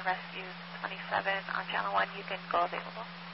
Rescue 27 on Channel 1, you can go available.